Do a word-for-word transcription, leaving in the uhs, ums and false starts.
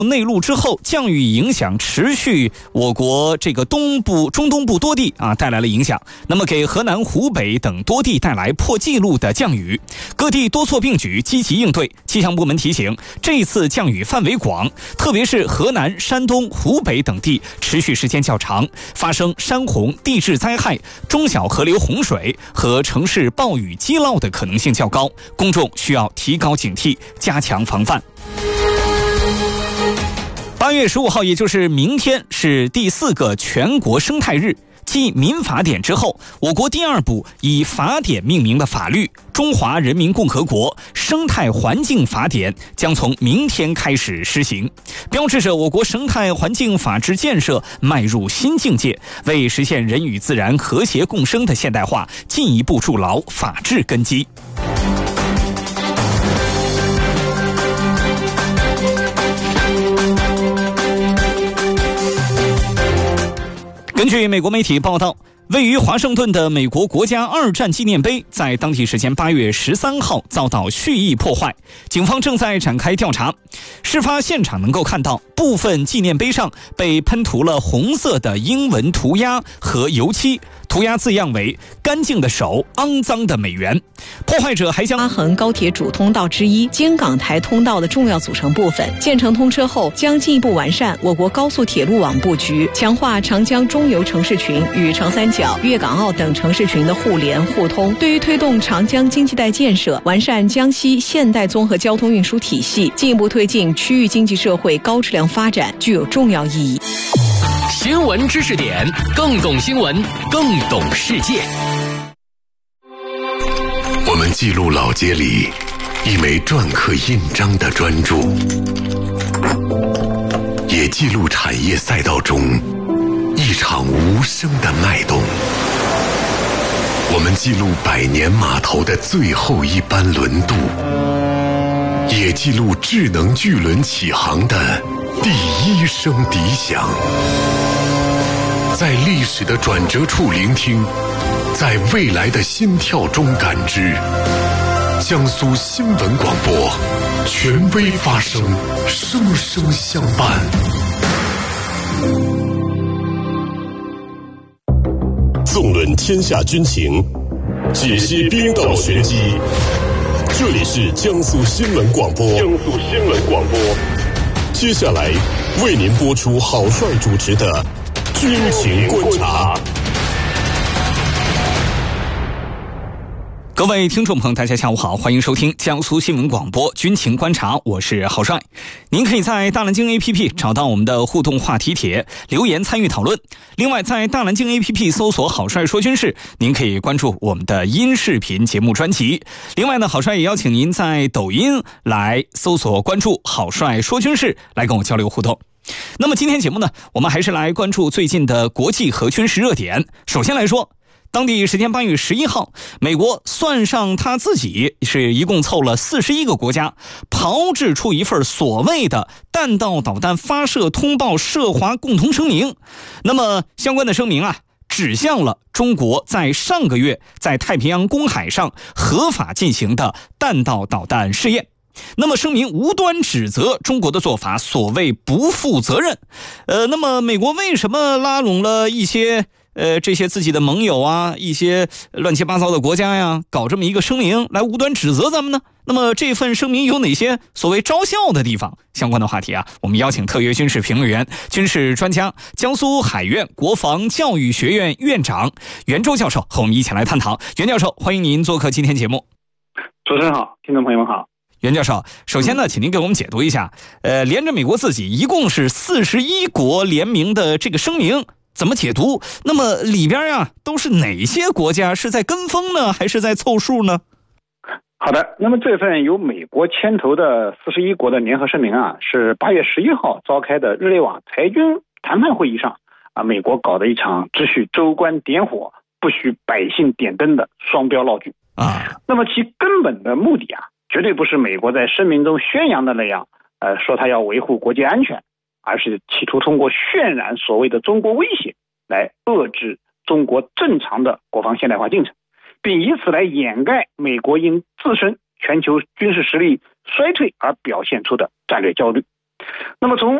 内陆之后，降雨影响持续，我国这个东部、中东部多地啊带来了影响。那么给河南、湖北等多地带来破纪录的降雨，各地多措并举，积极应对。气象部门提醒，这次降雨范围广，特别是河南、山东、湖北等地持续时间较长，发生山洪、地质灾害、中小河流洪水和城市暴雨积涝的可能性较高，公众需要提高警惕，加强防范。八月十五号，也就是明天，是第四个全国生态日。继民法典之后，我国第二部以法典命名的法律《中华人民共和国生态环境法典》将从明天开始施行，标志着我国生态环境法治建设迈入新境界，为实现人与自然和谐共生的现代化进一步筑牢法治根基。根据美国媒体报道，位于华盛顿的美国国家二战纪念碑在当地时间八月十三号遭到蓄意破坏，警方正在展开调查。事发现场能够看到部分纪念碑上被喷涂了红色的英文涂鸦和油漆，涂鸦字样为“干净的手，肮脏的美元”。破坏者还将阿衡高铁主通道之一京港台通道的重要组成部分建成通车后，将进一步完善我国高速铁路网布局，强化长江中游城市群与长三角、粤港澳等城市群的互联互通，对于推动长江经济带建设、完善江西现代综合交通运输体系，进一步推进区域经济社会高质量发展，具有重要意义。 新闻知识点，更懂新闻，更懂世界。 我们记录老街里一枚篆刻印章的专注，也记录产业赛道中一场无声的脉动。我们记录百年码头的最后一班轮渡，也记录智能巨轮起航的第一声笛响。在历史的转折处聆听，在未来的心跳中感知。江苏新闻广播，权威发声，声声相伴。 纵论天下军情，解析兵道玄机。这里是江苏新闻广播。江苏新闻广播。接下来为您播出郝帅主持的军情观察。 各位听众朋友，大家下午好，欢迎收听江苏新闻广播军情观察，我是郝帅。您可以在大蓝鲸 A P P 找到我们的互动话题帖，留言参与讨论。另外，在大蓝鲸 A P P 搜索郝帅说军事，您可以关注我们的音视频节目专辑。另外呢，郝帅也邀请您在抖音来搜索关注郝帅说军事，来跟我交流互动。那么今天节目呢，我们还是来关注最近的国际和军事热点。首先来说，当地时间八月十一号，美国算上他自己，是一共凑了四十一个国家，炮制出一份所谓的弹道导弹发射通报涉华共同声明。那么相关的声明啊，指向了中国在上个月在太平洋公海上合法进行的弹道导弹试验。那么声明无端指责中国的做法所谓不负责任。呃，那么美国为什么拉拢了一些呃这些自己的盟友啊，一些乱七八糟的国家呀，搞这么一个声明来无端指责咱们呢？那么这份声明有哪些所谓招笑的地方？相关的话题啊，我们邀请特约军事评论员、军事专家、江苏海院国防教育学院院长袁周教授和我们一起来探讨。袁教授，欢迎您做客今天节目。 主持人好，听众朋友们好。 袁教授，首先呢，请您给我们解读一下，呃，连着美国自己一共是四十一国联名的这个声明怎么解读？那么里边呀，都是哪些国家？是在跟风呢，还是在凑数呢？ 好的，那么这份由美国牵头的四十一国的联合声明啊，是八月十一号召开的日内瓦裁军谈判会议上啊，美国搞的一场只许州官点火，不许百姓点灯的双标闹剧啊。那么其根本的目的啊，绝对不是美国在声明中宣扬的那样，呃，说他要维护国际安全，而是企图通过渲染所谓的中国威胁，来遏制中国正常的国防现代化进程，并以此来掩盖美国因自身全球军事实力衰退而表现出的战略焦虑。 那么从